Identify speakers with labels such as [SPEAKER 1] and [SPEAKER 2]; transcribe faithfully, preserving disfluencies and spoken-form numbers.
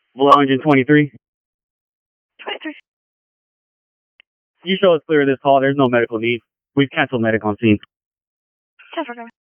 [SPEAKER 1] Below engine twenty-three.
[SPEAKER 2] twenty-three.
[SPEAKER 1] You show us clear of this call. There's no medical need. We've canceled medic on scene.
[SPEAKER 2] ten four,